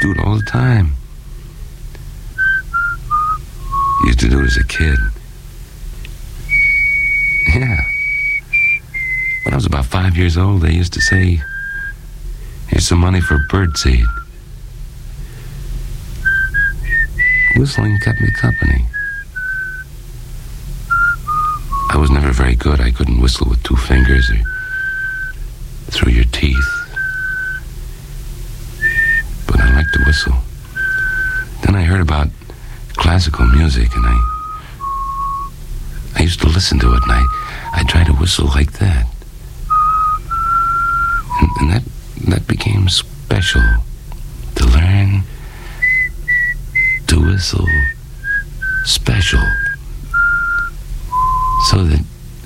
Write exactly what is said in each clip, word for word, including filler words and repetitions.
do it all the time. Used to do it as a kid. Yeah. When I was about five years old, they used to say, here's some money for birdseed. Whistling kept me company. I was never very good. I couldn't whistle with two fingers or through your teeth. But I liked to whistle. Then I heard about classical music, and I I used to listen to it, and I, I tried to whistle like that. And, and that, that became special, to learn to whistle special. So that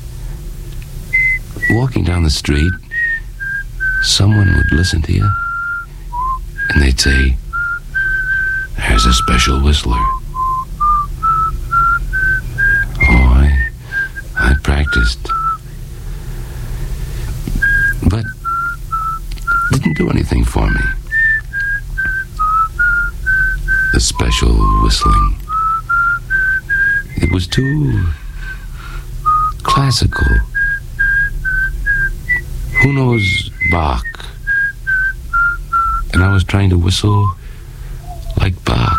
walking down the street, someone would listen to you, and they'd say, there's a special whistler. Oh, I, I practiced. But it didn't do anything for me. The special whistling. It was too classical. Who knows Bach? And I was trying to whistle like Bach.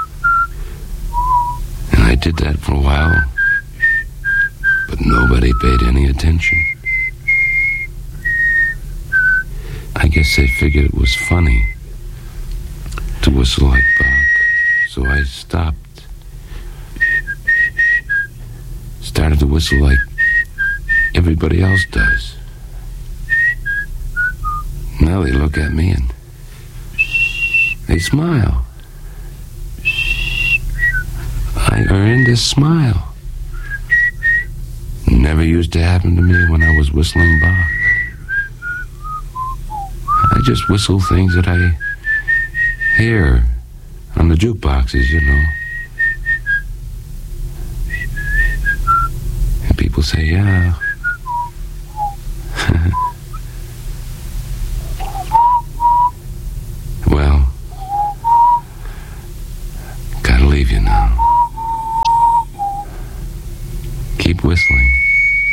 And I did that for a while, but nobody paid any attention. I guess they figured it was funny to whistle like Bach, so I stopped. Started to whistle like everybody else does. Now they look at me and they smile. I earned a smile. Never used to happen to me when I was whistling Bach. I just whistle things that I hear on the jukeboxes, you know. And people say, yeah. Well, gotta leave you now. Keep whistling.